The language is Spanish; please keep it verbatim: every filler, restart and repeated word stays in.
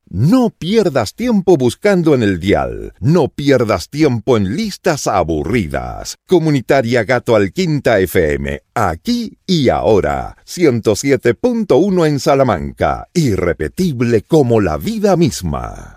No pierdas tiempo buscando en el dial. No pierdas tiempo en listas aburridas. Comunitaria Gato Alquinta F M. Aquí y ahora. ciento siete punto uno en Salamanca. Irrepetible como la vida misma.